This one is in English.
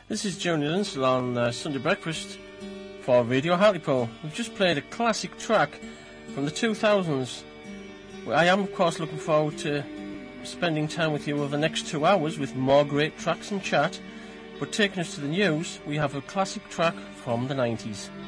This is Junior Linsell on Sunday Breakfast for Radio Hartlepool. We've just played a classic track from the 2000s. I am, of course, looking forward to spending time with you over the next 2 hours with more great tracks and chat. But taking us to the news, we have a classic track from the 90s.